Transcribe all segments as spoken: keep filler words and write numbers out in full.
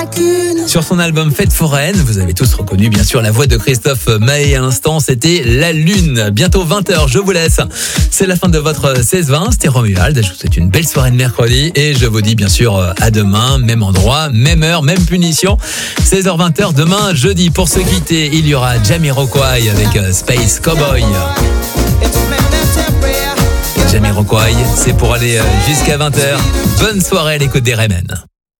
qu'une. Sur son album Fête foraine, vous avez tous reconnu bien sûr la voix de Christophe Maé à l'instant, c'était La Lune. Bientôt vingt heures, je vous laisse. C'est la fin de votre seize vingt, c'était Romuald. Je vous souhaite une belle soirée de mercredi et je vous dis bien sûr à demain, même endroit, même heure, même punition. seize heures vingt heures demain, jeudi. Pour se quitter, il y aura Jamiroquai avec Space Cowboy. Jamiroquai, c'est pour aller jusqu'à vingt heures. Bonne soirée à l'écoute des R M N.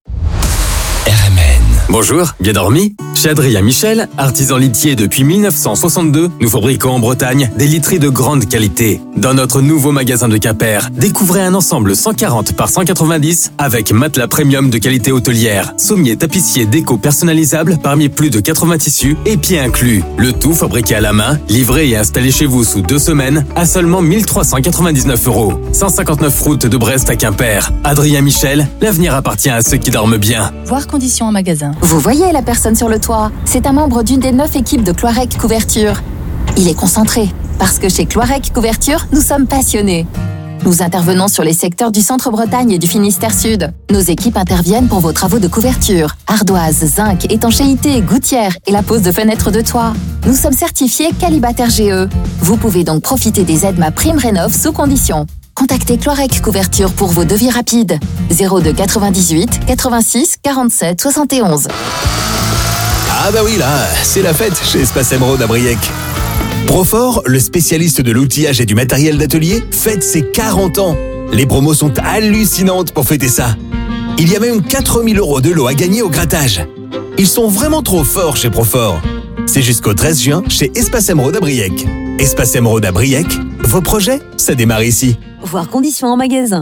R M N. Bonjour, bien dormi ? Chez Adrien Michel, artisan litier depuis dix-neuf cent soixante-deux, nous fabriquons en Bretagne des literies de grande qualité. Dans notre nouveau magasin de Quimper, découvrez un ensemble cent quarante par cent quatre-vingt-dix avec matelas premium de qualité hôtelière, sommier tapissier déco personnalisable parmi plus de quatre-vingts tissus et pieds inclus. Le tout fabriqué à la main, livré et installé chez vous sous deux semaines à seulement mille trois cent quatre-vingt-dix-neuf euros. cent cinquante-neuf route de Brest à Quimper. Adrien Michel, l'avenir appartient à ceux qui dorment bien. Voir conditions en magasin. Vous voyez la personne sur le toit ? C'est un membre d'une des neuf équipes de Cloirec Couverture. Il est concentré, parce que chez Cloirec Couverture, nous sommes passionnés. Nous intervenons sur les secteurs du Centre-Bretagne et du Finistère Sud. Nos équipes interviennent pour vos travaux de couverture, ardoise, zinc, étanchéité, gouttière et la pose de fenêtres de toit. Nous sommes certifiés Qualibat R G E. Vous pouvez donc profiter des aides MaPrimeRénov' sous condition. Contactez Cloirec Couverture pour vos devis rapides. zéro deux quatre-vingt-dix-huit quatre-vingt-six quarante-sept soixante et onze. Ah bah oui, là, c'est la fête chez Espace Émeraude à Briec. Profor, le spécialiste de l'outillage et du matériel d'atelier, fête ses quarante ans. Les promos sont hallucinantes pour fêter ça. Il y a même quatre mille euros de lot à gagner au grattage. Ils sont vraiment trop forts chez Profor. C'est jusqu'au treize juin chez Espace Émeraude à Briec. Espace Émeraude à Briec, vos projets, ça démarre ici. Voir conditions en magasin.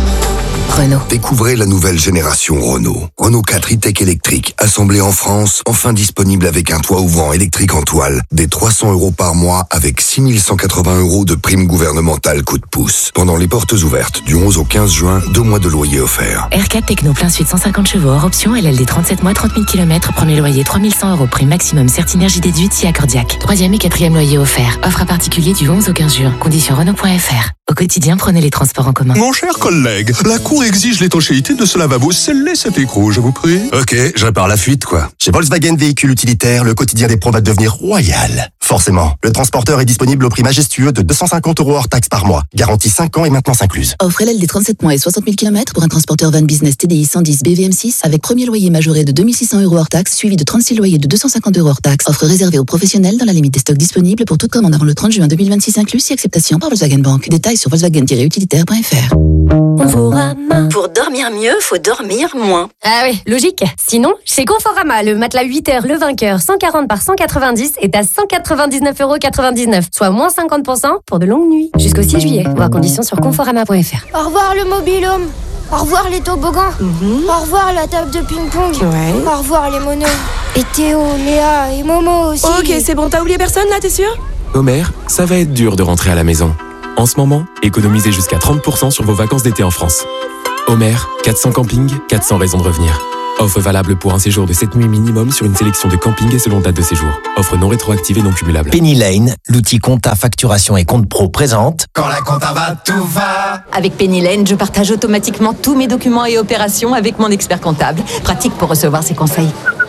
Renault. Découvrez la nouvelle génération Renault. Renault quatre e-tech électrique, assemblé en France, enfin disponible avec un toit ouvrant électrique en toile, des trois cents euros par mois avec six mille cent quatre-vingts euros de prime gouvernementale coup de pouce. Pendant les portes ouvertes du onze au quinze juin, deux mois de loyer offerts. R quatre Techno plein sud cent cinquante chevaux hors option, L L D trente-sept mois, trente mille kilomètres, premier loyer trois mille cent euros, prime maximum Certinergie déduite si accordiaque. Troisième et quatrième loyer offert. Offre à particulier du onze au quinze juin. Conditions Renault point F R. Au quotidien, prenez les transports en commun. Mon cher collègue, la Cour exige l'étanchéité de ce lavabo. Scellez cet écrou, je vous prie. Ok, je répare la fuite, quoi. Chez Volkswagen Véhicules Utilitaires, le quotidien des pros va devenir royal. Forcément, le transporteur est disponible au prix majestueux de deux cent cinquante euros hors taxe par mois. Garantie cinq ans et maintenance incluse. Offre L L D trente-sept mois et soixante mille kilomètres pour un transporteur van business T D I cent dix B V M six avec premier loyer majoré de deux mille six cents euros hors taxe, suivi de trente-six loyers de deux cent cinquante euros hors taxe. Offre réservée aux professionnels dans la limite des stocks disponibles pour toute commande avant le trente juin deux mille vingt-six inclus si acceptation par Volkswagen Bank. Détails sur volkswagen tiret utilitaire point F R. Conforama. Pour dormir mieux, faut dormir moins. Ah oui, logique. Sinon, chez Conforama, le matelas huit heures Le Vainqueur cent quarante par cent quatre-vingt-dix est à cent quatre-vingt-dix-neuf euros quatre-vingt-dix-neuf, soit moins cinquante pour cent pour de longues nuits. Jusqu'au six juillet. Voir conditions sur conforama point F R. Au revoir le mobil-home. Au revoir les toboggans. Mm-hmm. Au revoir la table de ping-pong. Ouais. Au revoir les monos. Et Théo, Léa et Momo aussi. Ok, c'est bon, t'as oublié personne là, t'es sûr ? Homer, ça va être dur de rentrer à la maison. En ce moment, économisez jusqu'à trente pour cent sur vos vacances d'été en France. Homer, quatre cents campings, quatre cents raisons de revenir. Offre valable pour un séjour de sept nuits minimum sur une sélection de campings et selon date de séjour. Offre non rétroactive et non cumulable. Penny Lane, l'outil compta, facturation et compte pro présente. Quand la compta va, tout va. Avec Penny Lane, je partage automatiquement tous mes documents et opérations avec mon expert comptable. Pratique pour recevoir ses conseils.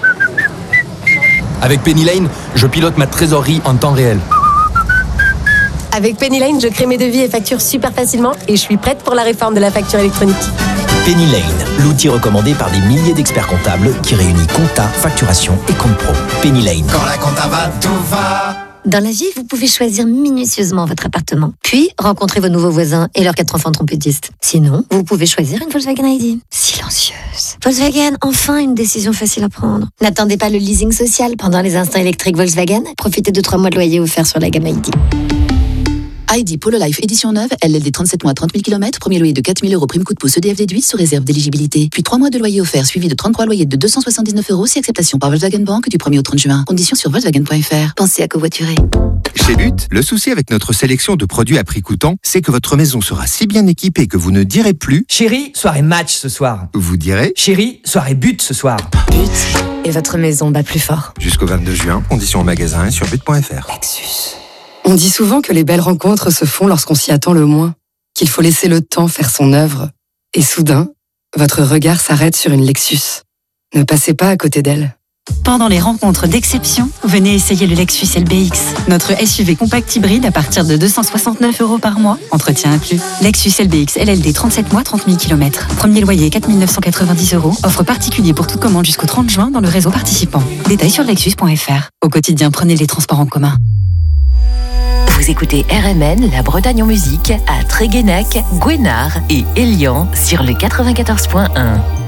Avec Penny Lane, je pilote ma trésorerie en temps réel. Avec Penny Lane, je crée mes devis et factures super facilement et je suis prête pour la réforme de la facture électronique. Penny Lane, l'outil recommandé par des milliers d'experts comptables qui réunit compta, facturation et compte pro. Penny Lane. Quand la compta va, tout va. Dans la vie, vous pouvez choisir minutieusement votre appartement, puis rencontrer vos nouveaux voisins et leurs quatre enfants trompettistes. Sinon, vous pouvez choisir une Volkswagen I D. Silencieuse. Volkswagen, enfin une décision facile à prendre. N'attendez pas le leasing social pendant les instants électriques Volkswagen. Profitez de trois mois de loyer offerts sur la gamme I D. I D Polo Life édition neuve, L L D trente-sept mois, trente mille kilomètres, premier loyer de quatre mille euros, prime coup de pouce E D F déduit sous réserve d'éligibilité. Puis trois mois de loyer offert suivi de trente-trois loyers de deux cent soixante-dix-neuf euros si acceptation par Volkswagen Bank du premier au trente juin. Conditions sur volkswagen point F R. Pensez à covoiturer. Chez But, le souci avec notre sélection de produits à prix coûtant, c'est que votre maison sera si bien équipée que vous ne direz plus « Chérie, soirée match ce soir ». Vous direz « Chérie, soirée but ce soir ». But, et votre maison bat plus fort. Jusqu'au vingt-deux juin, conditions au magasin et sur but point F R. Lexus. On dit souvent que les belles rencontres se font lorsqu'on s'y attend le moins, qu'il faut laisser le temps faire son œuvre. Et soudain, votre regard s'arrête sur une Lexus. Ne passez pas à côté d'elle. Pendant les rencontres d'exception, venez essayer le Lexus L B X. Notre S U V compact hybride à partir de deux cent soixante-neuf euros par mois, entretien inclus. Lexus L B X L L D trente-sept mois, trente mille kilomètres. Premier loyer quatre mille neuf cent quatre-vingt-dix euros. Offre particulier pour toute commande jusqu'au trente juin dans le réseau participant. Détails sur lexus point f r. Au quotidien, prenez les transports en commun. Vous écoutez R M N, la Bretagne en musique, à Tréguénac, Gouénard et Élian sur le quatre-vingt-quatorze point un.